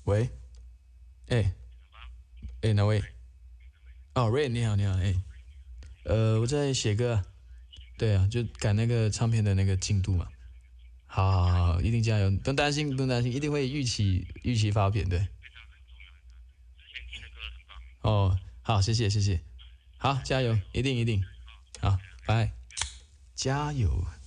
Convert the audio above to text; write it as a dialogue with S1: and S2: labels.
S1: 喂，哎哎，哪位？哦，Ray，你好，你好，哎，我在写歌啊，对啊，就赶那个唱片的那个进度嘛。好，好，好，好一定加油，不用担心，不用担心，一定会预期发片，对。哦，好，谢谢，谢谢，好，加油，一定一定，好，拜，加油。